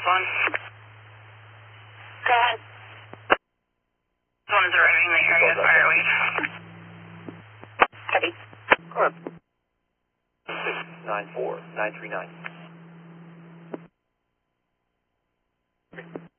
one. Go ahead. This one is arriving in the area. Fire away. Copy. Go ahead. 694939.